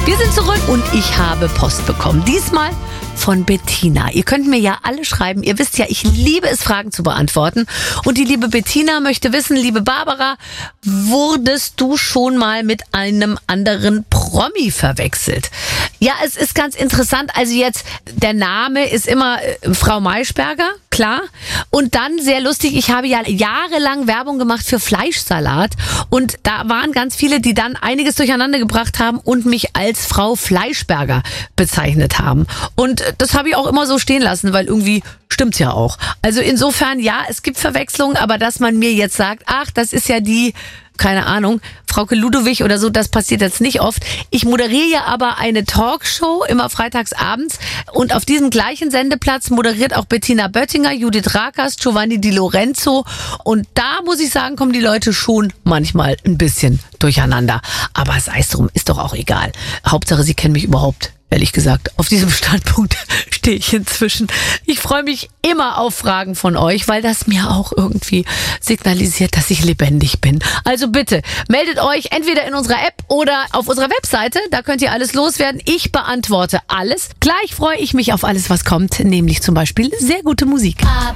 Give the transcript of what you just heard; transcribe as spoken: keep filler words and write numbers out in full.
Wir sind zurück und ich habe Post bekommen. Diesmal von Bettina. Ihr könnt mir ja alle schreiben. Ihr wisst ja, ich liebe es, Fragen zu beantworten. Und die liebe Bettina möchte wissen, liebe Barbara, wurdest du schon mal mit einem anderen Promi verwechselt? Ja, es ist ganz interessant. Also jetzt, der Name ist immer äh, Frau Maischberger, klar. Und dann, sehr lustig, ich habe ja jahrelang Werbung gemacht für Fleischsalat. Und da waren ganz viele, die dann einiges durcheinander gebracht haben und mich als Frau Fleischberger bezeichnet haben. Und das habe ich auch immer so stehen lassen, weil irgendwie stimmt's ja auch. Also insofern, ja, es gibt Verwechslungen, aber dass man mir jetzt sagt, ach, das ist ja die, keine Ahnung, Frauke Ludowig oder so, das passiert jetzt nicht oft. Ich moderiere ja aber eine Talkshow, immer freitags abends, und auf diesem gleichen Sendeplatz moderiert auch Bettina Böttinger, Judith Rakers, Giovanni Di Lorenzo, und da muss ich sagen, kommen die Leute schon manchmal ein bisschen durcheinander. Aber sei es drum, ist doch auch egal. Hauptsache, sie kennen mich überhaupt. Ehrlich gesagt, auf diesem Standpunkt stehe ich inzwischen. Ich freue mich immer auf Fragen von euch, weil das mir auch irgendwie signalisiert, dass ich lebendig bin. Also bitte, meldet euch entweder in unserer App oder auf unserer Webseite. Da könnt ihr alles loswerden. Ich beantworte alles. Gleich freue ich mich auf alles, was kommt, nämlich zum Beispiel sehr gute Musik.